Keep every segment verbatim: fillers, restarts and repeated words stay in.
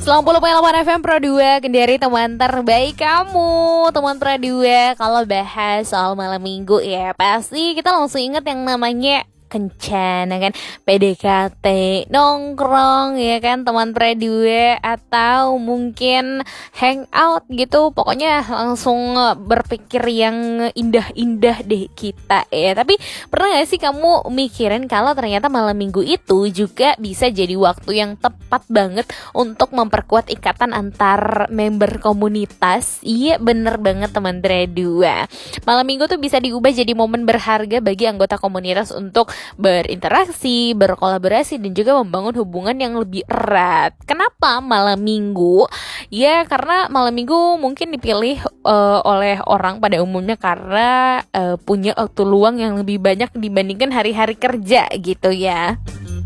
sembilan puluh koma delapan F M Pro dua, Kendari teman terbaik kamu. Teman Pro dua, kalau bahas soal malam minggu ya pasti kita langsung ingat yang namanya kencan, kan, P D K T, nongkrong, ya kan, teman Pro dua, atau mungkin hangout gitu. Pokoknya langsung berpikir yang indah-indah deh kita ya. Tapi pernah gak sih kamu mikirin kalau ternyata malam minggu itu juga bisa jadi waktu yang tepat banget untuk memperkuat ikatan antar member komunitas? Iya, bener banget teman Pro dua. Malam minggu tuh bisa diubah jadi momen berharga bagi anggota komunitas untuk berinteraksi, berkolaborasi, dan juga membangun hubungan yang lebih erat. Kenapa malam minggu? Ya karena malam minggu mungkin dipilih uh, oleh orang pada umumnya karena uh, punya waktu luang yang lebih banyak dibandingkan hari-hari kerja gitu ya.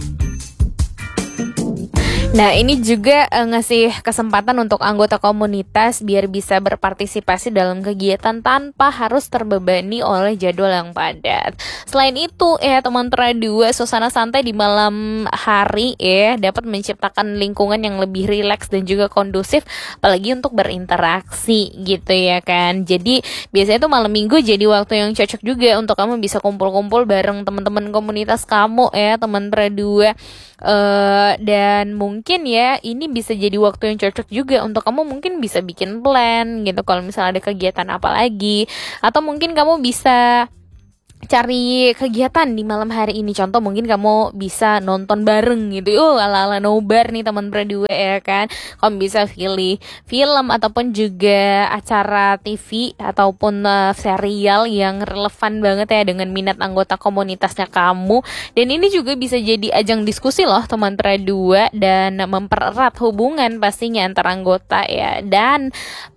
Nah, ini juga uh, ngasih kesempatan untuk anggota komunitas biar bisa berpartisipasi dalam kegiatan tanpa harus terbebani oleh jadwal yang padat. Selain itu, ya teman Pro dua, suasana santai di malam hari ya dapat menciptakan lingkungan yang lebih rileks dan juga kondusif, apalagi untuk berinteraksi gitu ya kan. Jadi biasanya tuh malam minggu jadi waktu yang cocok juga untuk kamu bisa kumpul-kumpul bareng teman-teman komunitas kamu ya, teman Pro dua. Uh, dan mungkin ya ini bisa jadi waktu yang cocok juga untuk kamu mungkin bisa bikin plan gitu kalau misalnya ada kegiatan apa lagi, atau mungkin kamu bisa cari kegiatan di malam hari ini. Contoh mungkin kamu bisa nonton bareng gitu, oh ala-ala nobar nih teman Pro dua ya kan. Kamu bisa pilih film ataupun juga acara T V ataupun uh, serial yang relevan banget ya dengan minat anggota komunitasnya kamu. Dan ini juga bisa jadi ajang diskusi loh teman Pro dua, dan mempererat hubungan pastinya antar anggota ya. Dan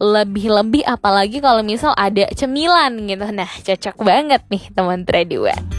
lebih-lebih apalagi kalau misal ada cemilan gitu. Nah, cocok banget nih teman Pro dua.